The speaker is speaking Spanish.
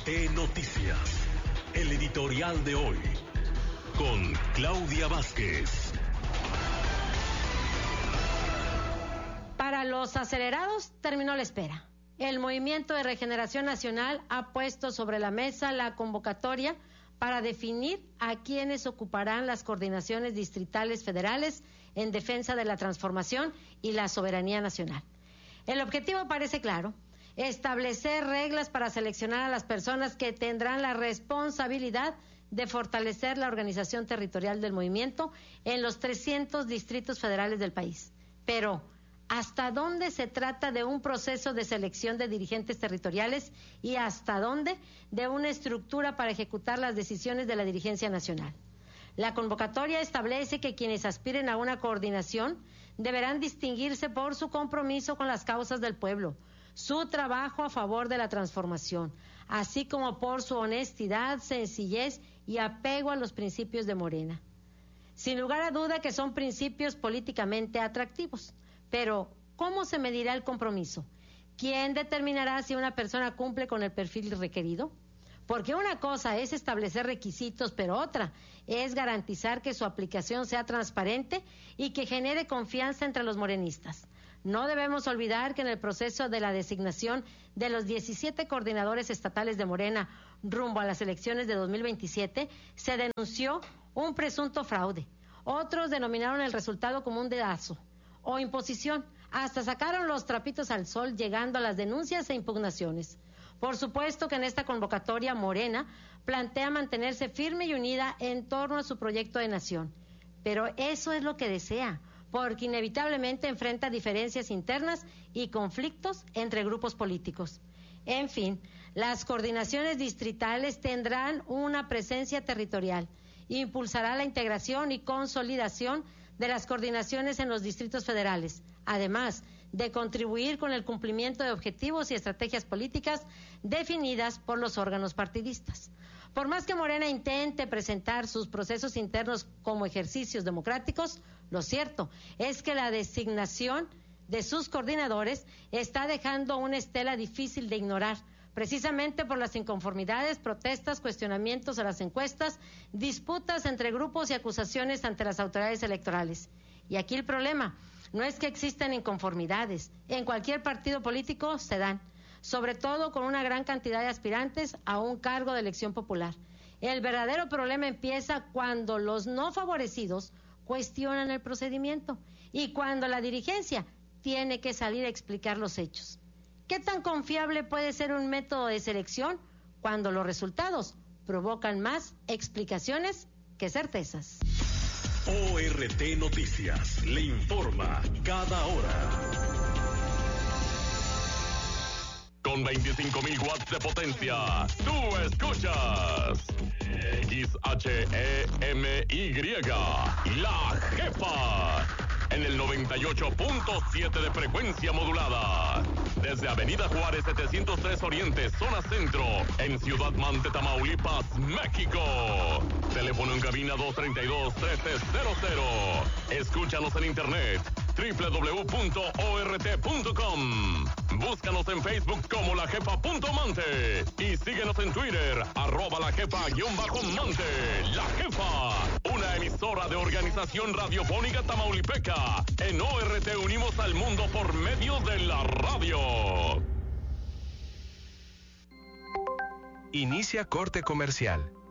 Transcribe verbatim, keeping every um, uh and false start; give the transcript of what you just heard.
T Noticias, el editorial de hoy, con Claudia Vázquez. Para los acelerados terminó la espera. El Movimiento de Regeneración Nacional ha puesto sobre la mesa la convocatoria para definir a quienes ocuparán las coordinaciones distritales federales en defensa de la transformación y la soberanía nacional. El objetivo parece claro: establecer reglas para seleccionar a las personas que tendrán la responsabilidad de fortalecer la organización territorial del movimiento en los trescientos distritos federales del país. Pero, ¿hasta dónde se trata de un proceso de selección de dirigentes territoriales y hasta dónde de una estructura para ejecutar las decisiones de la dirigencia nacional? La convocatoria establece que quienes aspiren a una coordinación deberán distinguirse por su compromiso con las causas del pueblo, su trabajo a favor de la transformación, así como por su honestidad, sencillez y apego a los principios de Morena. Sin lugar a duda que son principios políticamente atractivos, pero ¿cómo se medirá el compromiso? ¿Quién determinará si una persona cumple con el perfil requerido? Porque una cosa es establecer requisitos, pero otra es garantizar que su aplicación sea transparente y que genere confianza entre los morenistas. No debemos olvidar que en el proceso de la designación de los diecisiete coordinadores estatales de Morena rumbo a las elecciones de dos mil veintisiete se denunció un presunto fraude. Otros denominaron el resultado como un dedazo o imposición. Hasta sacaron los trapitos al sol, llegando a las denuncias e impugnaciones. Por supuesto que en esta convocatoria Morena plantea mantenerse firme y unida en torno a su proyecto de nación. Pero eso es lo que desea, porque inevitablemente enfrenta diferencias internas y conflictos entre grupos políticos. En fin, las coordinaciones distritales tendrán una presencia territorial, impulsará la integración y consolidación de las coordinaciones en los distritos federales, además de contribuir con el cumplimiento de objetivos y estrategias políticas definidas por los órganos partidistas. Por más que Morena intente presentar sus procesos internos como ejercicios democráticos, lo cierto es que la designación de sus coordinadores está dejando una estela difícil de ignorar, precisamente por las inconformidades, protestas, cuestionamientos a las encuestas, disputas entre grupos y acusaciones ante las autoridades electorales. Y aquí el problema no es que existan inconformidades, en cualquier partido político se dan, sobre todo con una gran cantidad de aspirantes a un cargo de elección popular. El verdadero problema empieza cuando los no favorecidos cuestionan el procedimiento y cuando la dirigencia tiene que salir a explicar los hechos. ¿Qué tan confiable puede ser un método de selección cuando los resultados provocan más explicaciones que certezas? O R T Noticias le informa cada hora. Con veinticinco mil watts de potencia, tú escuchas X H E M Y, La Jefa, en el noventa y ocho punto siete de frecuencia modulada. Desde Avenida Juárez setecientos tres Oriente, zona centro, en Ciudad Mante, Tamaulipas, México. Teléfono en cabina dos tres dos, uno tres cero cero. Escúchanos en internet doble u doble u doble u punto o r t punto com. Búscanos en Facebook como La Jefa punto Mante y síguenos en Twitter, arroba La Jefa guión bajo Mante. La Jefa, una emisora de Organización Radiofónica Tamaulipeca. En O R T unimos al mundo por medio de la radio. Inicia corte comercial.